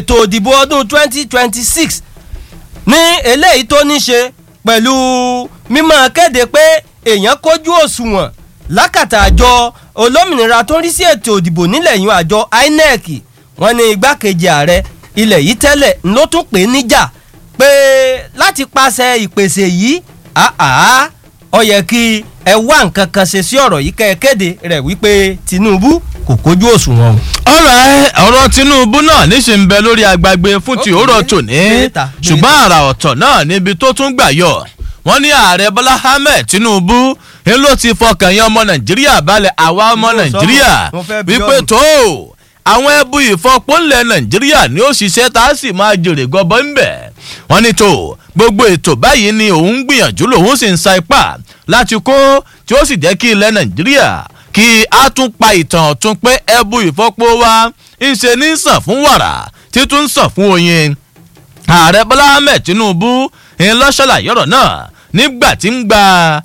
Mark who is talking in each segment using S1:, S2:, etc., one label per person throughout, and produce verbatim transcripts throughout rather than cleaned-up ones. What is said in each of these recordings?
S1: ètò òdìbò ọdún twenty twenty six ní eléyìí tó ní ṣe pẹ̀lú mímọ́ kéde pé èèyàn kójú òṣùwọ̀n lákàtà àjọ olómìnira tó ń rí sí ètò òdìbò nílẹ̀ yìí àjọ I N E C wọ́n ní igbákejì ààrẹ ilẹ̀ yìí tẹ́lẹ̀ ló tún pè é níjà pé láti pàṣẹ ìpèsè yìí àá ó yẹ kí ẹ wá nǹkan kan ṣe sí ọ̀rọ̀ yìí kẹ́ ẹ kéde rẹ̀ wípé Tinubu kò kójú òṣùwọ̀n.
S2: ọ̀rọ̀ ọ̀rọ̀ Tinubu náà níṣẹ́ ń bẹ lórí agbágbé fún ti òórọ̀ tòní ṣùgbọ́n àrà ọ̀tọ̀ náà níbi tó tún gbà yọ wọ́n ní ààrẹ Bọ́lá Ahmed Tinubu ń ló ti fọkàn yan ọmọ Nàìjíríà balẹ̀ àwa ọmọ Nàìjíríà wípé tó àwọn ẹbú ìfọpọ̀ ńlẹ̀ Nàìjíríà ni ó ṣiṣẹ́ tá a sì máa jèrè gọbọ ńbẹ̀ wọ́n ní tó gbogbo ètò báyìí ni òun gbìyànjú lòun sì ń sa ipá láti kó tí ó sì jẹ́ kí ilẹ̀ Nàìjíríà kí a tún pa ìtàn ọ̀tún pé ẹbú ìfọpọ̀ wa ń ṣe ní sàn fún wàrà títún sàn fún oyin ààrẹ Bọ́lá Ahmed Tinubu ń lọ ṣàlàyé ọ̀rọ̀ náà nígbà tí ń gba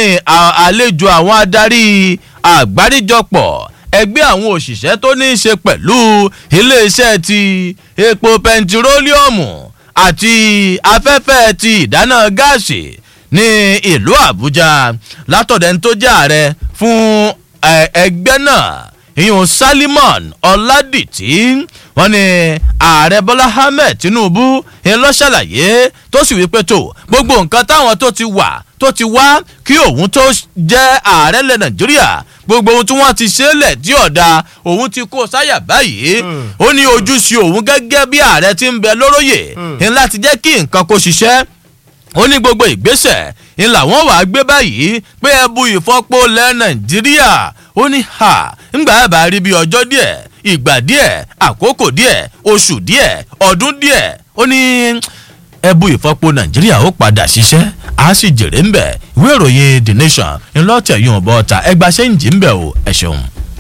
S2: àlejò àwọn adarí àgbáríjọpọ̀ ẹgbẹ́ àwọn òṣìṣẹ́ tó ní í ṣe pẹ̀lú iléeṣẹ́ ti epo pẹntirólíọ̀mù àti afẹ́fẹ́ ti ìdáná gáàsì ní ìlú Àbújá látọ̀dẹ̀ tó jẹ́ ààrẹ fún ẹgbẹ́ náà ìyún Salimon Ọládìtì wọ́n ní ààrẹ Bọ́lá Ahmed Tinubu ń lọ ṣàlàyé tó sì wípé tó gbogbo nǹkan táwọn tó ti wà tó ti wá kí òun tó jẹ́ ààrẹ lẹ̀ Nàìjíríà gbogbo ohun tí wọ́n ti ṣe lẹ̀ tí ọ̀dà òun ti kó sáyà báyìí ó ní ojúṣe òun gẹ́gẹ́ bí ààrẹ ti ń bẹ lóróyè ń láti jẹ́ kí nǹkan kó ṣiṣẹ́ ó ní gbogbo ìgbésẹ̀ ń làwọn wàá gbé báyìí pé ẹbu ìfọ́pọ̀ lẹ̀ Nàìjíríà ó ní ha ńgbà bá rí bí ọjọ́ díẹ̀ ìgbà díẹ̀ àkókò díẹ̀ oṣù díẹ̀ ọdún díẹ̀ ó ní ẹbu ìfọ́pọ̀ Nàìjíríà ó padà ṣiṣẹ́ a sì jèrè ńbẹ ìwé ìròyìn The Nation ńlọtẹ yóò bọ ọta ẹgbà ṣẹǹjì ńbẹ o ẹ ṣeun.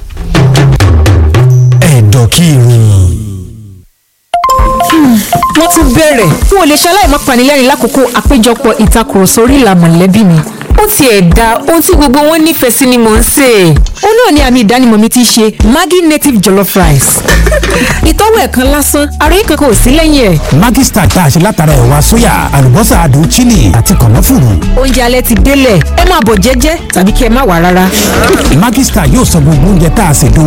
S3: ẹ̀dọ̀ kí ìròyìn.
S4: wọ́n tún bẹ̀rẹ̀ n ò lè ṣaláì má panilẹ́rìn lákòókò àpéjọpọ̀ ìtakùrọ̀sọ orí ìlà mọ̀lẹ́bí mi ó tiẹ̀ da ohun tí gbogbo wọn nífẹ̀ẹ́ sí ni mò ń sè é. ó náà ní àmì ìdánimọ̀ mi ti ṣe Maggi native jollof rice. ìtọ́wò ẹ̀kan lásán ara yìí kankan ò sí lẹ́yìn ẹ̀.
S3: Maggi star tá a ṣe látara ẹ̀wà sóyà àlùbọ́sà adùn chili àti kànáfùrù.
S4: oúnjẹ alẹ́ ti délẹ̀ ẹ máa bọ̀ jẹ́jẹ́ tàbí kí ẹ má wá rárá.
S3: Maggi star yóò sọ gbogbo oúnjẹ tá a ṣe dùn